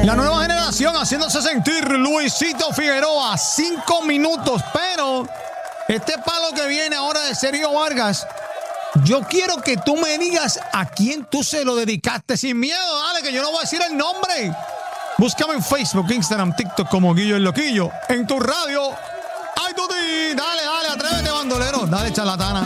La nueva generación haciéndose sentir, Luisito Figueroa, 5 minutos. Pero este palo que viene ahora de Sergio Vargas, yo quiero que tú me digas a quién tú se lo dedicaste sin miedo. Dale, que yo no voy a decir el nombre. Búscame en Facebook, Instagram, TikTok como Guillo el Loquillo. En tu radio. ¡Ay, tú! Dale, atrévete, bandolero. Dale, charlatana.